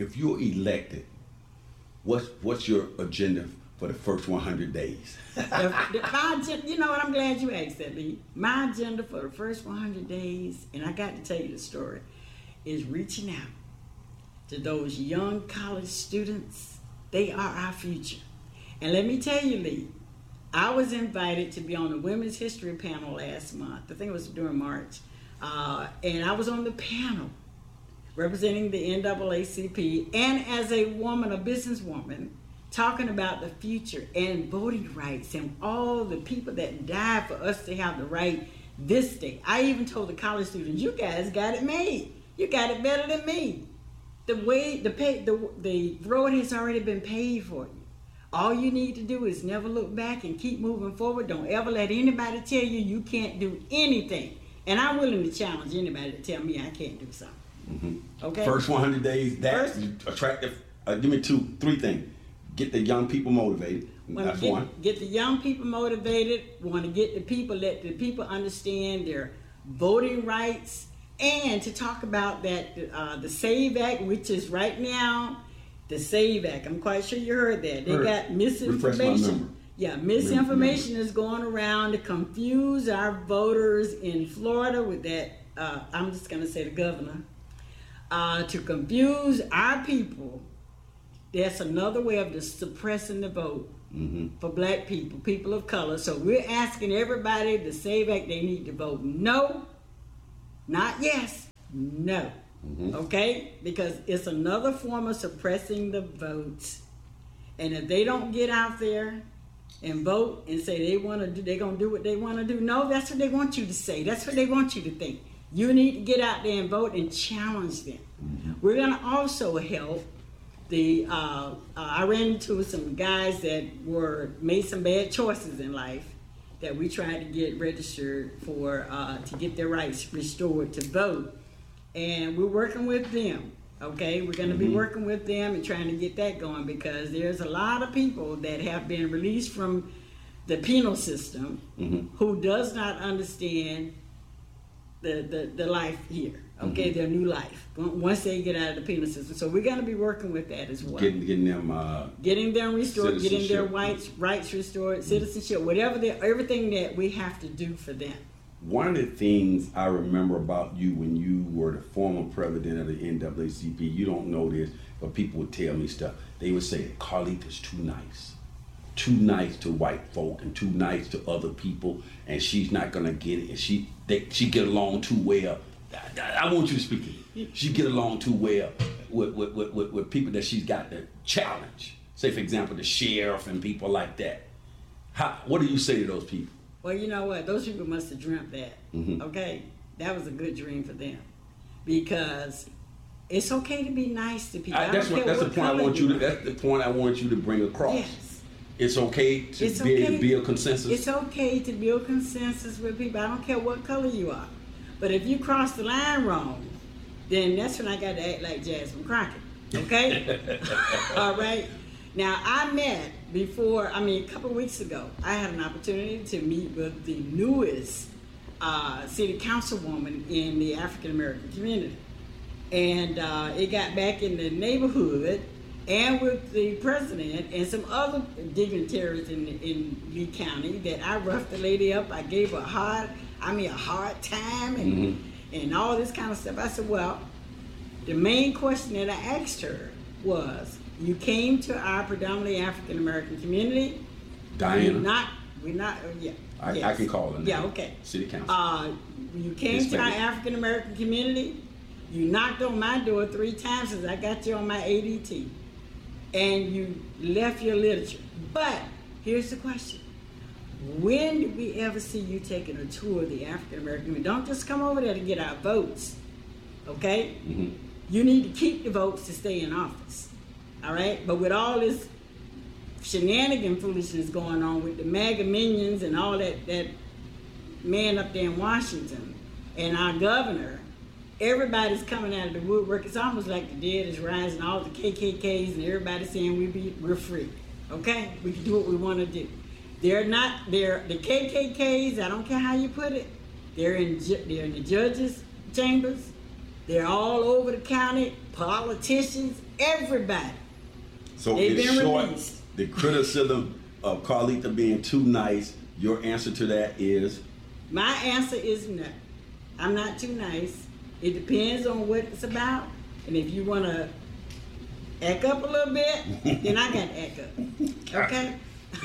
if you're elected, what's your agenda for the first 100 days? You know what? I'm glad you asked that, Lee. My agenda for the first 100 days, and I got to tell you the story, is reaching out to those young college students. They are our future. And let me tell you, Lee, I was invited to be on the Women's History panel last month. I think it was during March. And I was on the panel representing the NAACP, and as a woman, a businesswoman, talking about the future and voting rights and all the people that died for us to have the right this day. I even told the college students, you guys got it made. You got it better than me. The road has already been paid for you. All you need to do is never look back and keep moving forward. Don't ever let anybody tell you you can't do anything. And I'm willing to challenge anybody to tell me I can't do something. Mm-hmm. Okay. First 100 days, that's attractive. Give me 3 things. Get the young people motivated. That's one. Get the young people motivated. Want to get the people, let the people understand their voting rights, and to talk about that the SAVE Act, which is right now the SAVE Act. I'm quite sure you heard that. They got misinformation. Yeah, misinformation is going around to confuse our voters in Florida with that. I'm just going to say the governor. To confuse our people. That's another way of just suppressing the vote for black people, people of color. So we're asking everybody, the SAVE Act, they need to vote no, not yes, no. Okay? Because it's another form of suppressing the votes. And if they don't get out there and vote and say they're going to do what they want to do, no, that's what they want you to say. That's what they want you to think. You need to get out there and vote and challenge them. We're going to also help I ran into some guys that made some bad choices in life that we tried to get registered for to get their rights restored to vote, and we're working with them. Okay, we're going to be working with them and trying to get that going, because there's a lot of people that have been released from the penal system who does not understand the life here. Okay, their new life once they get out of the penal system. So we're going to be working with that as well. Getting them restored, getting their rights restored, citizenship, everything that we have to do for them. One of the things I remember about you when you were the former president of the NAACP, you don't know this, but people would tell me stuff. They would say that Carlita's too nice to white folk and too nice to other people, and she's not gonna get it. And she get along too well. I want you to speak it. She get along too well with people that she's got to challenge. Say, for example, the sheriff and people like that. What do you say to those people? Well, you know what? Those people must have dreamt that. Okay, that was a good dream for them, because it's okay to be nice to people. That's the point I want you to bring across. Yes. It's okay to be able to build consensus. It's okay to build consensus with people. I don't care what color you are. But if you cross the line wrong, then that's when I got to act like Jasmine Crockett. Okay? All right? Now, a couple of weeks ago, I had an opportunity to meet with the newest city councilwoman in the African American community. And it got back in the neighborhood and with the president and some other dignitaries in Lee County that I roughed the lady up. I gave her a hard time and all this kind of stuff. I said, well, the main question that I asked her was, you came to our predominantly African American community. Diana. I can call her. Yeah, okay. City council. You came to our African American community. You knocked on my door 3 times since I got you on my ADT. And you left your literature. But here's the question. When did we ever see you taking a tour of the African American community? Don't just come over there to get our votes. Okay? You need to keep the votes to stay in office. All right? But with all this shenanigan foolishness going on with the MAGA minions and all that man up there in Washington and our governor, everybody's coming out of the woodwork. It's almost like the dead is rising, all the KKKs and everybody saying we're free. Okay? We can do what we want to do. The KKKs, I don't care how you put it, they're in the judges' chambers. They're all over the county, politicians, everybody. So They've in been short, released. the criticism of Carlita being too nice, your answer to that is? My answer is no. I'm not too nice. It depends on what it's about. And if you want to act up a little bit, then I got to act up. Okay?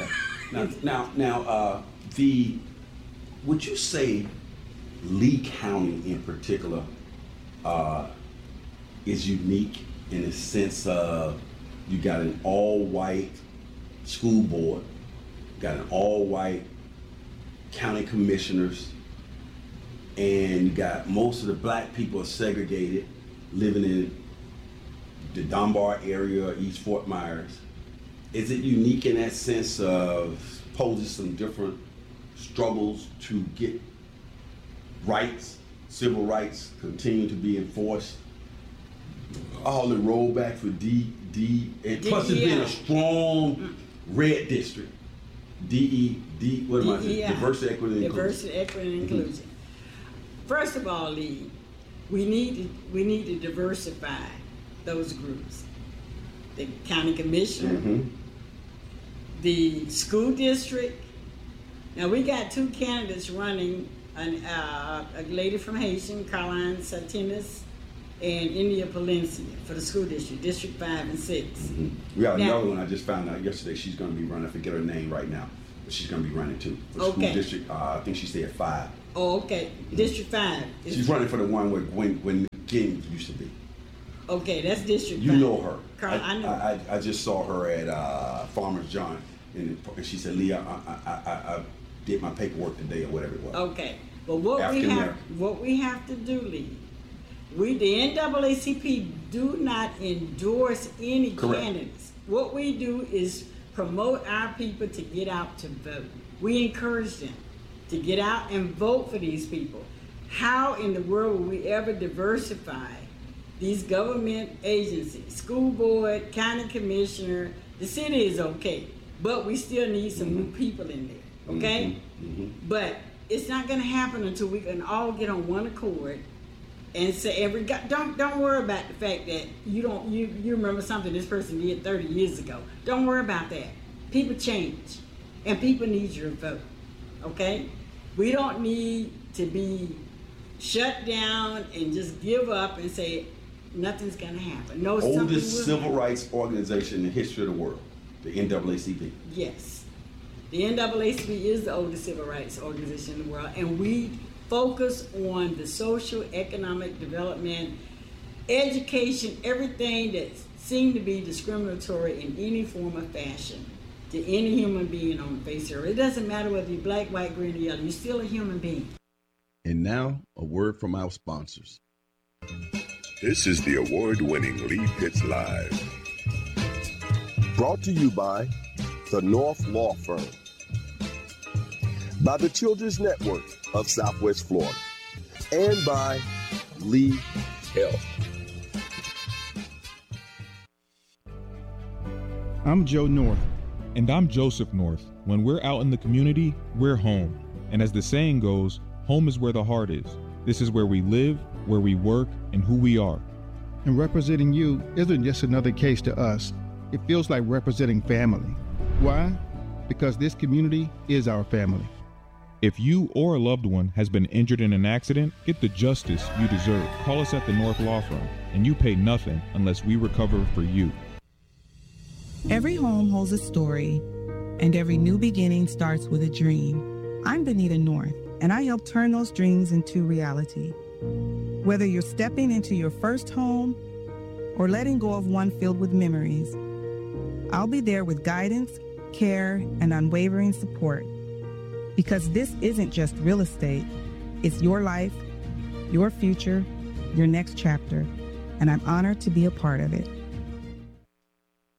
Now, would you say Lee County in particular is unique in the sense of you got an all-white school board, got an all-white county commissioners, and you got most of the black people segregated, living in the Dunbar area, East Fort Myers. Is it unique in that sense of poses some different struggles to get rights, civil rights, continue to be enforced? All the rollback for and plus it's been a strong red district. Diversity, equity, and inclusion. Diversity, equity, and inclusion. First of all, Lee, we need to diversify those groups. The county commissioner, the school district. Now we got two candidates running, a lady from Haitian, Caroline Satinas, and India Palencia for the school district, District 5 and 6. We got another one I just found out yesterday. She's going to be running. I forget her name right now, but she's going to be running too. For the school district, I think she said 5. Oh, okay. District 5. She's running for the one where Gwen King used to be. Okay, that's District 5. You know her. I know. I just saw her at Farmer's John, and she said, Leah, I did my paperwork today or whatever it was. Okay. But what we have to do, Lee, the NAACP do not endorse any candidates. What we do is promote our people to get out to vote. We encourage them to get out and vote for these people. How in the world will we ever diversify these government agencies, school board, county commissioner? The city is okay, but we still need some new people in there, okay? But it's not gonna happen until we can all get on one accord and say don't worry about the fact that you remember something this person did 30 years ago. Don't worry about that. People change, and people need your vote. Okay, we don't need to be shut down and just give up and say nothing's gonna happen. No, oldest civil rights organization in the history of the world, the NAACP. Yes, the NAACP is the oldest civil rights organization in the world, and we focus on the social, economic development, education, everything that seemed to be discriminatory in any form or fashion to any human being on the face of the earth. It doesn't matter whether you're black, white, green, or yellow. You're still a human being. And now, a word from our sponsors. This is the award-winning Lee Pitts Live. Brought to you by the North Law Firm, by the Children's Network of Southwest Florida, and by Lee Health. I'm Joe North. And I'm Joseph North. When we're out in the community, we're home. And as the saying goes, home is where the heart is. This is where we live, where we work, and who we are. And representing you isn't just another case to us. It feels like representing family. Why? Because this community is our family. If you or a loved one has been injured in an accident, get the justice you deserve. Call us at the North Law Firm, and you pay nothing unless we recover for you. Every home holds a story, and every new beginning starts with a dream. I'm Benita North, and I help turn those dreams into reality. Whether you're stepping into your first home or letting go of one filled with memories, I'll be there with guidance, care, and unwavering support. Because this isn't just real estate, it's your life, your future, your next chapter, and I'm honored to be a part of it.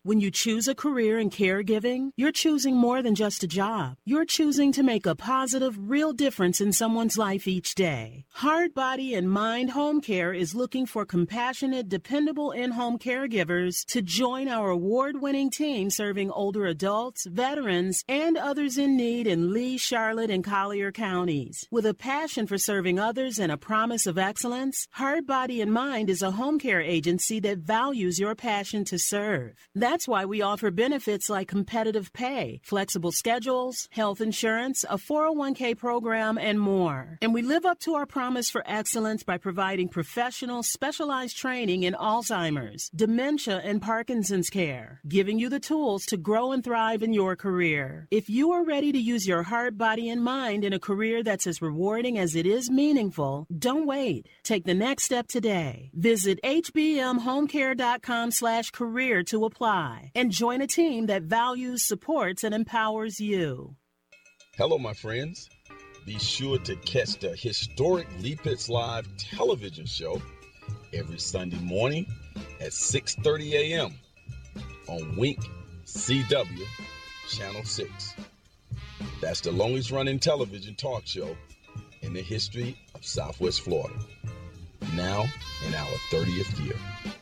When you choose a career in caregiving, you're choosing more than just a job. You're choosing to make a positive, real difference in someone's life each day. Heart, Body, and Mind Home Care is looking for compassionate, dependable in-home caregivers to join our award-winning team serving older adults, veterans, and others in need in Lee, Charlotte, and Collier counties. With a passion for serving others and a promise of excellence, Heart, Body, and Mind is a home care agency that values your passion to serve. That's why we offer benefits like competitive pay, flexible schedules, health insurance, a 401k program, and more. And we live up to our promise for excellence by providing professional, specialized training in Alzheimer's, dementia, and Parkinson's care, giving you the tools to grow and thrive in your career. If you are ready to use your heart, body, and mind in a career that's as rewarding as it is meaningful, don't wait. Take the next step today. Visit hbmhomecare.com/career to apply and join a team that values, supports, and empowers you. Hello, my friends. Be sure to catch the historic Lee Pitts Live television show every Sunday morning at 6:30 a.m. on Wink CW Channel 6. That's the longest running television talk show in the history of Southwest Florida. Now in our 30th year.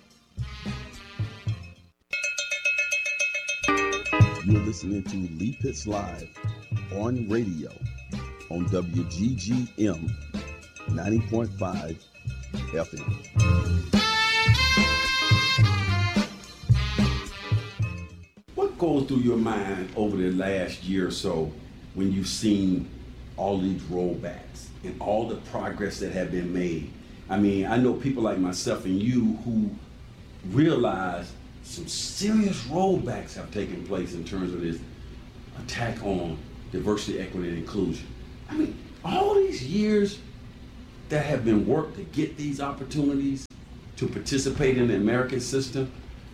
You're listening to Lee Pitts Live on radio on WGGM 90.5 FM. What goes through your mind over the last year or so when you've seen all these rollbacks and all the progress that have been made? I mean, I know people like myself and you who realize some serious rollbacks have taken place in terms of this attack on diversity, equity, and inclusion. I mean, all these years that have been worked to get these opportunities to participate in the American system,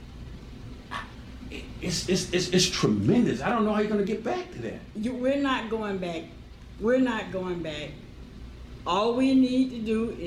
it's tremendous. I don't know how you're going to get back to that. We're not going back. We're not going back. All we need to do is